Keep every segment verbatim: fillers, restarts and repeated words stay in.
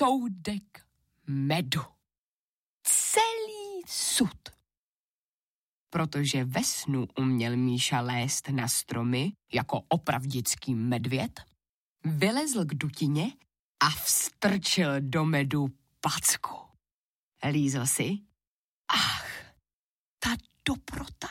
soudek medu. Celý sud. Protože ve snu uměl Míša lézt na stromy jako opravdický medvěd, vylezl k dutině a vstrčil do medu packu. Lízl si. Ach, ta dobrota.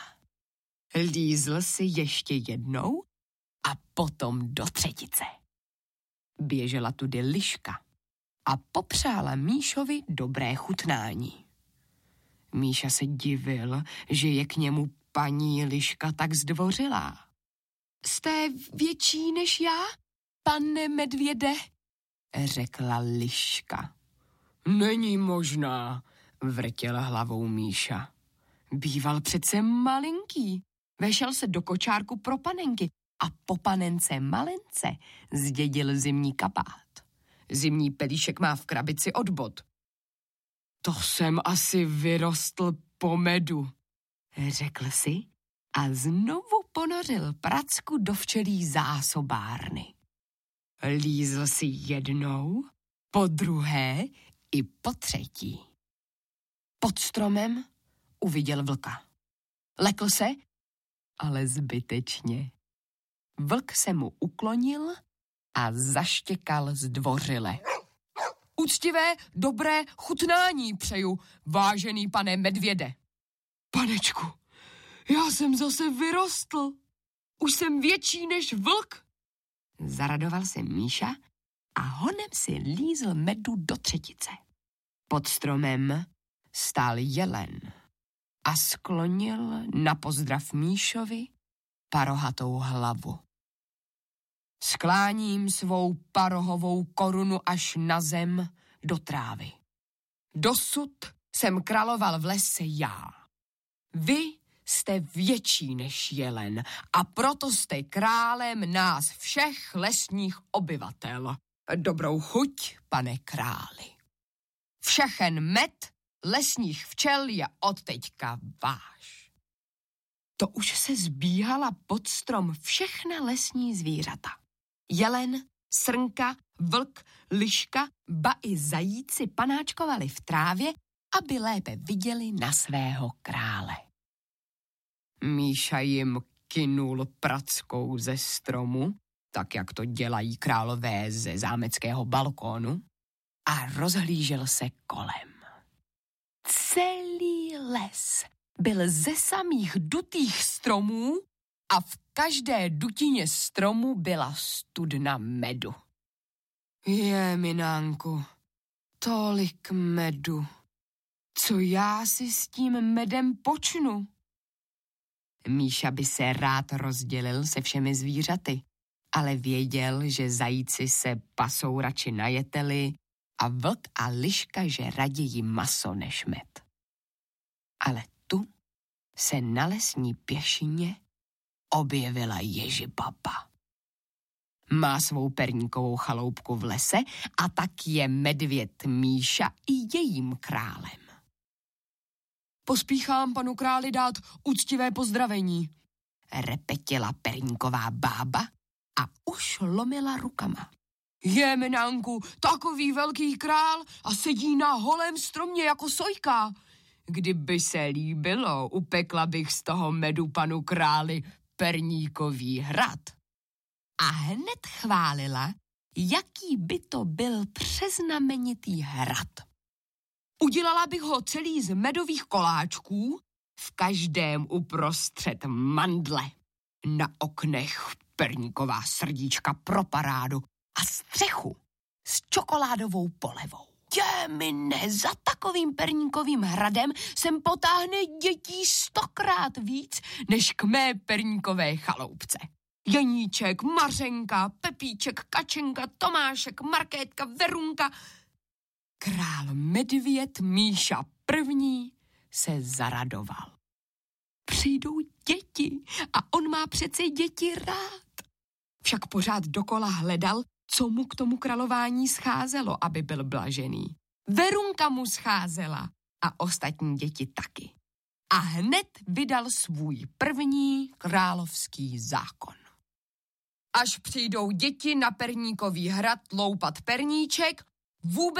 Lízl si ještě jednou a potom do třetice. Běžela tudy liška a popřála Míšovi dobré chutnání. Míša se divil, že je k němu paní liška tak zdvořilá. Jste větší než já, pane medvěde, řekla liška. Není možná, vrtěla hlavou Míša. Býval přece malinký. Vešel se do kočárku pro panenky a po panence malence zdědil zimní kapát. Zimní pelíšek má v krabici od bot. To jsem asi vyrostl po medu, řekl si a znovu ponořil pracku do včelí zásobárny. Lízl si jednou, po druhé i po třetí. Pod stromem uviděl vlka. Lekl se, ale zbytečně. Vlk se mu uklonil a zaštěkal zdvořile. Úctivé, dobré chutnání přeju, vážený pane medvěde. Panečku, já jsem zase vyrostl. Už jsem větší než vlk. Zaradoval se Míša a honem si lízl medu do třetice. Pod stromem stál jelen a sklonil na pozdrav Míšovi parohatou hlavu. Skláním svou parohovou korunu až na zem do trávy. Dosud jsem královal v lese já. Vy jste větší než jelen a proto jste králem nás všech lesních obyvatel. Dobrou chuť, pane králi. Všechen med lesních včel je odteďka váš. To už se zbíhala pod strom všechna lesní zvířata. Jelen, srnka, vlk, liška, ba i zajíci panáčkovali v trávě, aby lépe viděli na svého krále. Míša jim kynul prackou ze stromu, tak jak to dělají králové ze zámeckého balkónu, a rozhlížel se kolem. Celý les byl ze samých dutých stromů a v každé dutině stromu byla studna medu. Je, minánku, tolik medu. Co já si s tím medem počnu? Míša by se rád rozdělil se všemi zvířaty, ale věděl, že zajíci se pasou radši na jeteli a vlk a liška, že raději maso než med. Ale tu se na lesní pěšině objevila Ježibaba. Má svou perníkovou chaloupku v lese a tak je medvěd Míša i jejím králem. Pospíchám panu králi dát úctivé pozdravení, repetila perníková bába a už lomila rukama. Je, minánku, takový velký král a sedí na holém stromě jako sojka. Kdyby se líbilo, upekla bych z toho medu panu králi perníkový hrad. A hned chválila, jaký by to byl přeznamenitý hrad. Udělala bych ho celý z medových koláčků, v každém uprostřed mandle. Na oknech perníková srdíčka pro parádu a střechu s čokoládovou polevou. Je, mine, za takovým perníkovým hradem sem potáhne dětí stokrát víc, než k mé perníkové chaloupce. Janíček, Mařenka, Pepíček, Kačenka, Tomášek, Markétka, Verunka. Král medvěd Míša první se zaradoval. Přijdou děti a on má přece děti rád. Však pořád dokola hledal, co mu k tomu králování scházelo, aby byl blažený. Verunka mu scházela a ostatní děti taky. A hned vydal svůj první královský zákon. Až přijdou děti na perníkový hrad loupat perníček, vůbec